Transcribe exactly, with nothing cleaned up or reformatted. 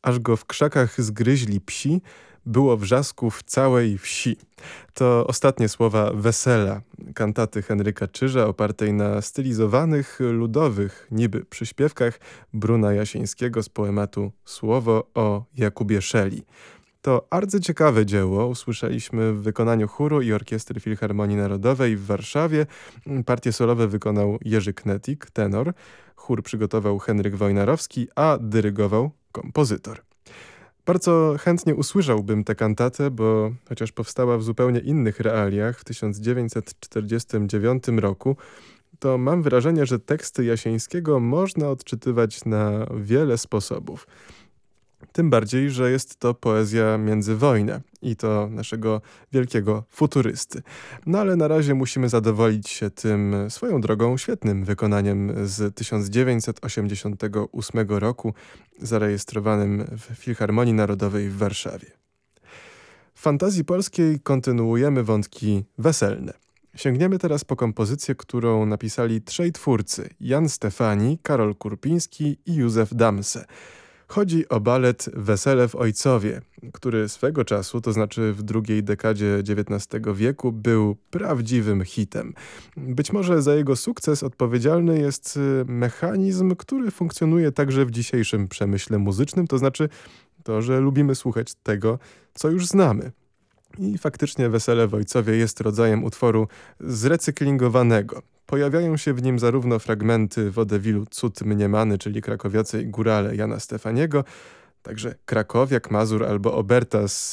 aż go w krzakach zgryźli psi, było wrzasków całej wsi. To ostatnie słowa Wesela, kantaty Henryka Czyża opartej na stylizowanych, ludowych, niby przyśpiewkach Bruna Jasińskiego z poematu Słowo o Jakubie Szeli. To arcyciekawe dzieło usłyszeliśmy w wykonaniu chóru i orkiestry Filharmonii Narodowej w Warszawie. Partie solowe wykonał Jerzy Knetik, tenor. Chór przygotował Henryk Wojnarowski, a dyrygował kompozytor. Bardzo chętnie usłyszałbym tę kantatę, bo chociaż powstała w zupełnie innych realiach w tysiąc dziewięćset czterdziestym dziewiątym roku, to mam wrażenie, że teksty Jasińskiego można odczytywać na wiele sposobów. Tym bardziej, że jest to poezja międzywojna i to naszego wielkiego futurysty. No ale na razie musimy zadowolić się tym swoją drogą świetnym wykonaniem z tysiąc dziewięćset osiemdziesiątego ósmego roku, zarejestrowanym w Filharmonii Narodowej w Warszawie. W fantazji polskiej kontynuujemy wątki weselne. Sięgniemy teraz po kompozycję, którą napisali trzej twórcy: Jan Stefani, Karol Kurpiński i Józef Damse. Chodzi o balet Wesele w Ojcowie, który swego czasu, to znaczy w drugiej dekadzie dziewiętnastego wieku, był prawdziwym hitem. Być może za jego sukces odpowiedzialny jest mechanizm, który funkcjonuje także w dzisiejszym przemyśle muzycznym, to znaczy to, że lubimy słuchać tego, co już znamy. I faktycznie Wesele w Ojcowie jest rodzajem utworu zrecyklingowanego. Pojawiają się w nim zarówno fragmenty wodewilu Cud mniemany, czyli krakowiacej górale Jana Stefaniego, także Krakowiak, Mazur albo Oberta z